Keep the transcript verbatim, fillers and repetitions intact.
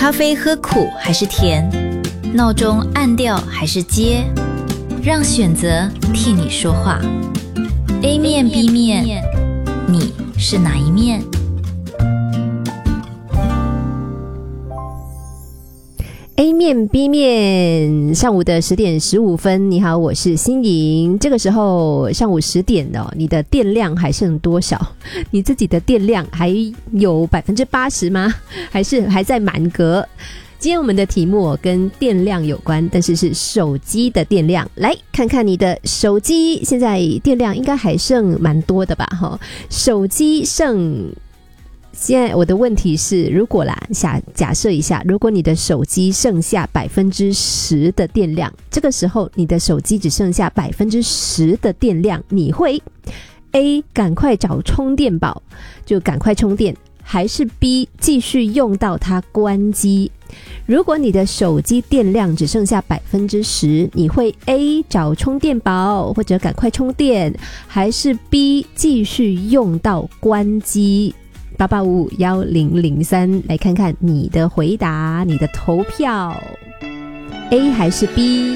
咖啡喝苦还是甜？闹钟按掉还是接？让选择替你说话。A 面 B 面，你是哪一面 ？A 面 B 面，上午的十点十五分，你好，我是心莹。这个时候上午十点哦，你的电量还剩多少？你自己的电量还有百分之八十吗？还是还在满格？今天我们的题目、哦、跟电量有关，但是是手机的电量。来看看你的手机，现在电量应该还剩蛮多的吧？哈，手机剩。现在我的问题是，如果啦，假假设一下，如果你的手机剩下百分之十的电量，这个时候你的手机只剩下百分之十的电量，你会 A 赶快找充电宝，就赶快充电，还是 B 继续用到它关机？如果你的手机电量只剩下百分之十，你会 A 找充电宝或者赶快充电，还是 B 继续用到关机？八八五五一零零三，来看看你的回答，你的投票 A 还是 B？